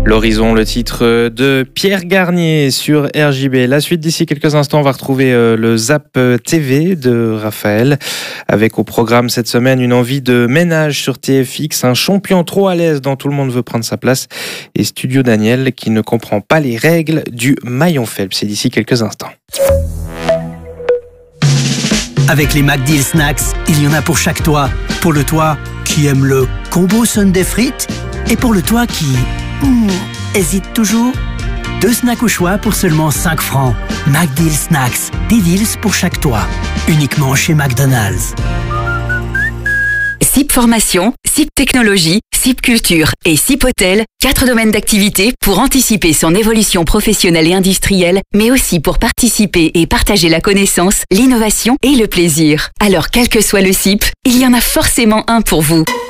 L'horizon, le titre de Pierre Garnier sur RJB. La suite d'ici quelques instants, on va retrouver le Zap TV de Raphaël, avec au programme cette semaine une envie de ménage sur TFX, un champion trop à l'aise dont tout le monde veut prendre sa place, et Studio Daniel qui ne comprend pas les règles du maillon faible. C'est d'ici quelques instants. Avec les McDeal Snacks, il y en a pour chaque toit. Pour le toit qui aime le combo sundae frites, et pour le toit qui hésite toujours. 2 snacks au choix pour seulement 5 francs. McDeal Snacks, des deals pour chaque toit. Uniquement chez McDonald's. SIP Formation, SIP Technologie, SIP Culture et SIP Hôtel, 4 domaines d'activité pour anticiper son évolution professionnelle et industrielle, mais aussi pour participer et partager la connaissance, l'innovation et le plaisir. Alors, quel que soit le SIP, il y en a forcément un pour vous.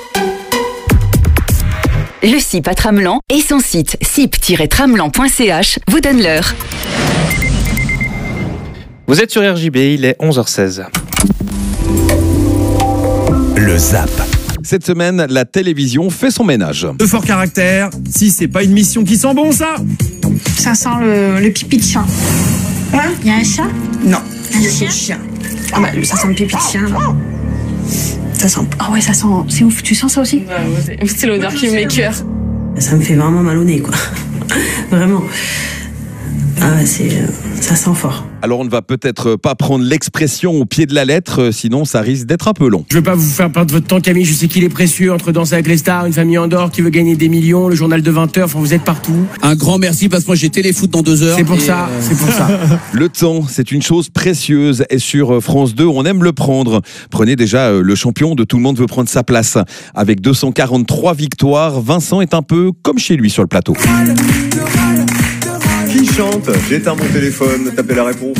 Le SIP à Tramelan et son site sip-tramelan.ch vous donne l'heure. Vous êtes sur RJB, il est 11h16. Le Zap. Cette semaine, la télévision fait son ménage. De fort caractère, si c'est pas une mission qui sent bon, ça. Ça sent le pipi de chat. Hein? Il y a un chat? Non, c'est le chien. Ah bah, ça sent le pipi de chien, là. Ça sent... Ah ouais, ça sent... C'est ouf, tu sens ça aussi? Ouais, c'est l'odeur qui m'écoeure. Ça me fait vraiment mal au nez, quoi. Vraiment. Ah ouais, ça sent fort. Alors on ne va peut-être pas prendre l'expression au pied de la lettre, sinon ça risque d'être un peu long. Je veux pas vous faire perdre votre temps, Camille, je sais qu'il est précieux, entre Danser avec les stars, Une famille en or qui veut gagner des millions, le journal de 20h, enfin vous êtes partout. Un grand merci parce que moi j'ai téléfoot dans 2 heures. C'est pour ça, c'est pour ça. Le temps, c'est une chose précieuse et sur France 2, on aime le prendre. Prenez déjà le champion de Tout le monde veut prendre sa place. Avec 243 victoires, Vincent est un peu comme chez lui sur le plateau. Qui chante? J'éteins mon téléphone, tapez la réponse.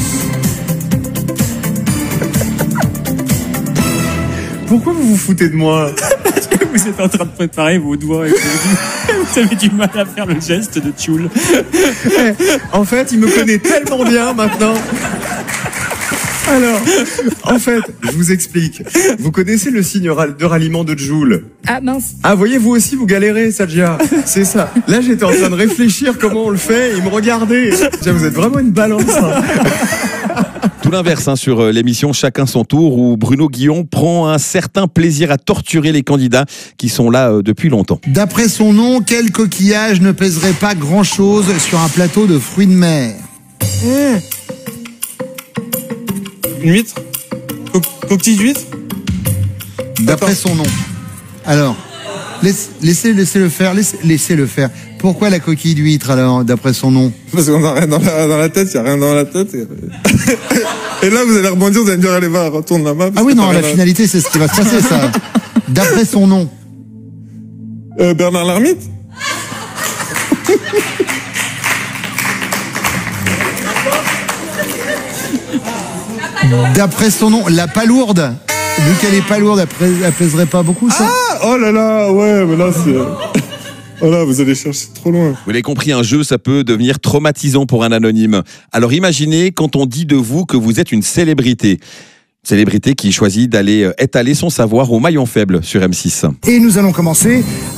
Pourquoi vous vous foutez de moi? Parce que vous êtes en train de préparer vos doigts et vous avez du mal à faire le geste de Tchoul. En fait, il me connaît tellement bien maintenant. Alors, en fait, je vous explique. Vous connaissez le signe de ralliement de Joule? Ah mince. Ah, voyez, vous aussi, vous galérez, Sadja. C'est ça. Là, j'étais en train de réfléchir comment on le fait et il me regardait. Vous êtes vraiment une balance. Hein. Tout l'inverse sur l'émission Chacun son tour, où Bruno Guillon prend un certain plaisir à torturer les candidats qui sont là depuis longtemps. D'après son nom, quel coquillage ne pèserait pas grand-chose sur un plateau de fruits de mer? Une huître? Coquille d'huître? D'après son nom. Alors, laissez-le faire, laissez-le faire. Pourquoi la coquille d'huître, alors, d'après son nom? Parce qu'on n'a rien dans la tête, il n'y a rien dans la tête. Et là, vous allez rebondir, vous allez me dire, allez, va, retourne là-bas. Ah oui, non, la finalité, c'est ce qui va se passer, ça. D'après son nom. Bernard Lhermitte? D'après son nom, la palourde. Vu qu'elle est palourde, elle pèserait pas beaucoup, ça? Ah, oh là là, ouais, mais là, c'est... Oh là, vous allez chercher trop loin. Vous l'avez compris, un jeu, ça peut devenir traumatisant pour un anonyme. Alors imaginez quand on dit de vous que vous êtes une célébrité. Célébrité qui choisit d'aller étaler son savoir au maillon faible sur M6. Et nous allons commencer